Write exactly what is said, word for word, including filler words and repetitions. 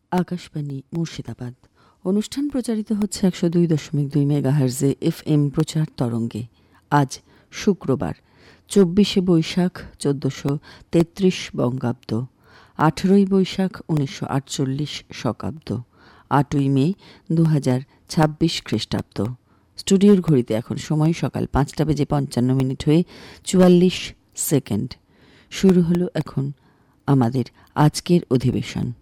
আকাশবাণী মুর্শিদাবাদ। অনুষ্ঠান প্রচারিত হচ্ছে একশো দুই দশমিক দুই মেগাহার্জে এফ এম প্রচার তরঙ্গে। আজ শুক্রবার চব্বিশে বৈশাখ চোদ্দশো তেত্রিশ বঙ্গাব্দ, আঠেরোই বৈশাখ উনিশশো আটচল্লিশ শকাব্দ, আটই মে দু হাজার ছাব্বিশ খ্রিস্টাব্দ। স্টুডিওর ঘড়িতে এখন সময় সকাল পাঁচটা বেজে পঞ্চান্ন মিনিট হয়ে চুয়াল্লিশ সেকেন্ড। শুরু হলো এখন আমাদের আজকের অধিবেশন।